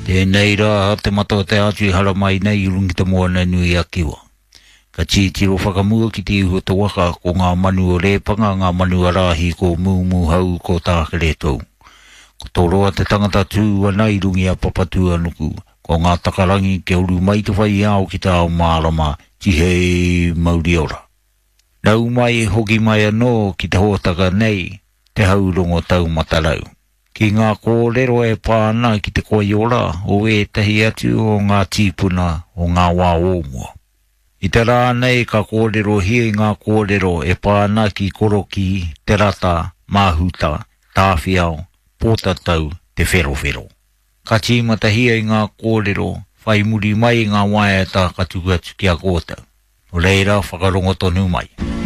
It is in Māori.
Tēnei rā te mato te atu hara mai nei urungi te moana nui a kiwa. Ka titiro whakamua ki te iho te waka ko ngā manu o repanga, ngā manu a rahi ko mūmu hau ko tākere tau. Ko toroa te tangata tū anai rungi a papatu anuku, ko ngā takarangi ke uru mai te whai ao ki tā o mārama, tihei mauri ora. Nau mai hoki mai anō ki te hōtaka nei, te haurongo tau matarau. Ki ngā kōrero e pāna ki te koi ora, o e tahi atu o ngā tīpuna o ngā wā ōmua. I te rā nei ka kōrero hia ngā kōrero e pāna ki koroki, te rata, māhuta, tāwhiao, pōtatau, te whero. Ka tīmata hia ngā kōrero, whai muri mai ngā waiata ka tukatu ki a kōtau. O reira, whakarongo tonu mai.